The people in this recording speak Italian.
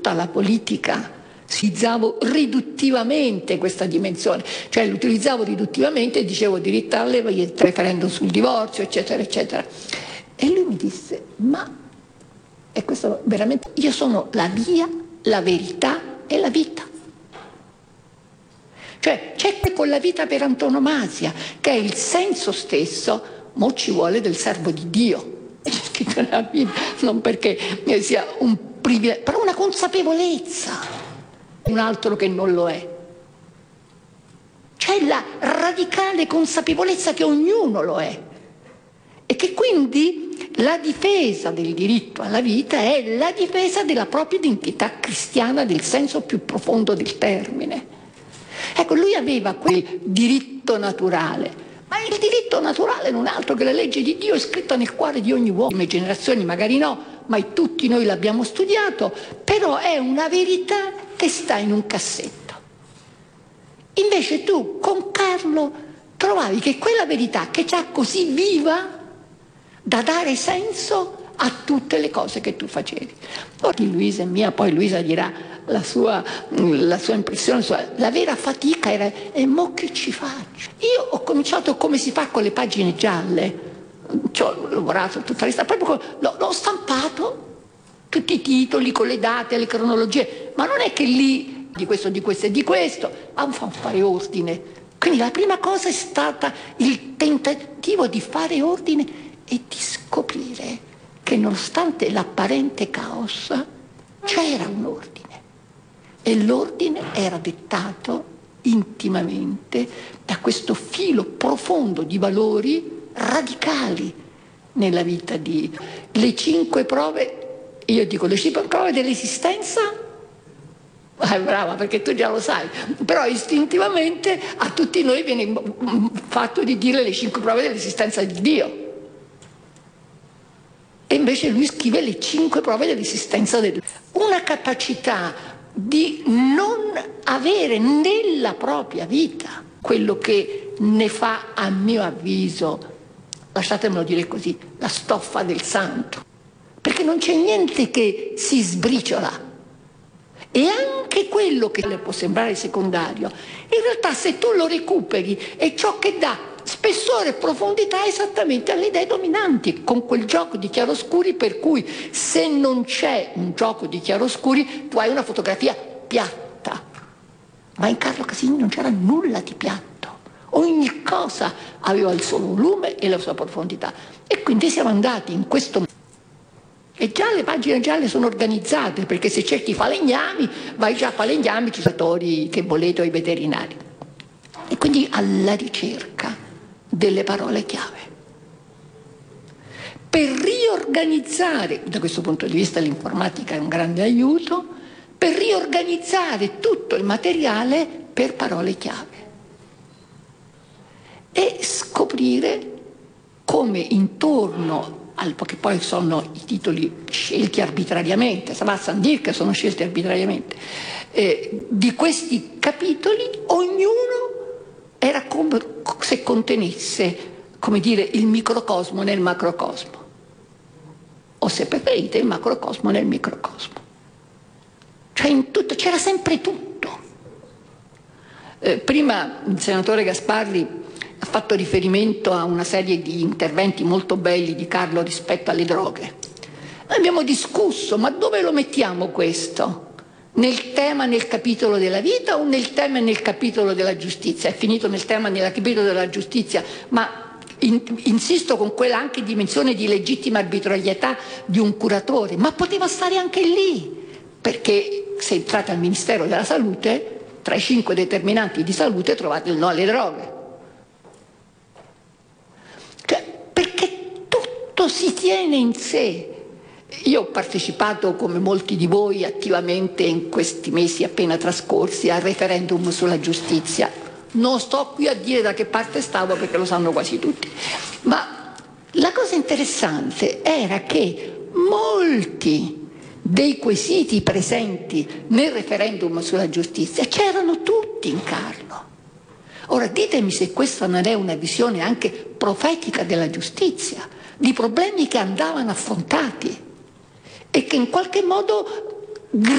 tutta la politica utilizzavo riduttivamente questa dimensione, cioè l'utilizzavo riduttivamente e dicevo diritto alle referendum sul divorzio, eccetera, eccetera. E lui mi disse, ma, e questo veramente, io sono la via, la verità e la vita. Cioè c'è con la vita per antonomasia, che è il senso stesso, mo ci vuole, del servo di Dio. C'è scritto nella Bibbia, non perché sia un privilegio, però una consapevolezza, un altro che non lo è. C'è la radicale consapevolezza che ognuno lo è e che quindi la difesa del diritto alla vita è la difesa della propria identità cristiana nel senso più profondo del termine. Ecco, lui aveva quel diritto naturale, ma il diritto naturale non è altro che la legge di Dio, è scritta nel cuore di ogni uomo. Le generazioni magari no, ma tutti noi l'abbiamo studiato, però è una verità che sta in un cassetto. Invece tu con Carlo trovavi che quella verità che c'ha così viva da dare senso a tutte le cose che tu facevi. Ora Luisa è mia, poi Luisa dirà la sua impressione, la vera fatica era e mo che ci faccio? Io ho cominciato come si fa con le pagine gialle, ci ho lavorato tutta la lista, proprio l'ho stampato, tutti i titoli con le date, le cronologie, ma non è che lì di questo e di questo, ma fare ordine. Quindi la prima cosa è stata il tentativo di fare ordine e di scoprire che nonostante l'apparente caos c'era un ordine e l'ordine era dettato intimamente da questo filo profondo di valori radicali nella vita di le 5 prove, io dico le 5 prove dell'esistenza. Brava, perché tu già lo sai, però istintivamente a tutti noi viene fatto di dire le 5 prove dell'esistenza di Dio. E invece lui scrive le 5 prove dell'esistenza di Dio. Una capacità di non avere nella propria vita quello che ne fa, a mio avviso, lasciatemelo dire così, la stoffa del santo. Perché non c'è niente che si sbriciola. E anche quello che le può sembrare secondario, in realtà se tu lo recuperi è ciò che dà spessore e profondità esattamente alle idee dominanti, con quel gioco di chiaroscuri per cui se non c'è un gioco di chiaroscuri tu hai una fotografia piatta, ma in Carlo Casini non c'era nulla di piatto, ogni cosa aveva il suo volume e la sua profondità, e quindi siamo andati in questo. E già le pagine gialle sono organizzate, perché se cerchi falegnami, vai già a falegnami, ci sono attori che volete o i veterinari. E quindi alla ricerca delle parole chiave. Per riorganizzare, da questo punto di vista l'informatica è un grande aiuto, per riorganizzare tutto il materiale per parole chiave. E scoprire come intorno che poi sono i titoli scelti arbitrariamente, ça va sans dire che sono scelti arbitrariamente, di questi capitoli ognuno era come se contenesse, come dire, il microcosmo nel macrocosmo, o se preferite il macrocosmo nel microcosmo. Cioè in tutto, c'era sempre tutto. Prima il senatore Gasparri ha fatto riferimento a una serie di interventi molto belli di Carlo rispetto alle droghe. Noi abbiamo discusso, ma dove lo mettiamo questo? Nel tema, nel capitolo della vita o nel tema e nel capitolo della giustizia? È finito nel tema e nel capitolo della giustizia, ma insisto con quella anche dimensione di legittima arbitrarietà di un curatore, ma poteva stare anche lì, perché se entrate al Ministero della Salute, tra i 5 determinanti di salute trovate il no alle droghe. Si tiene in sé. Io ho partecipato, come molti di voi, attivamente in questi mesi appena trascorsi al referendum sulla giustizia. Non sto qui a dire da che parte stavo perché lo sanno quasi tutti, ma la cosa interessante era che molti dei quesiti presenti nel referendum sulla giustizia c'erano tutti in Carlo. Ora ditemi se questa non è una visione anche profetica della giustizia, di problemi che andavano affrontati e che in qualche modo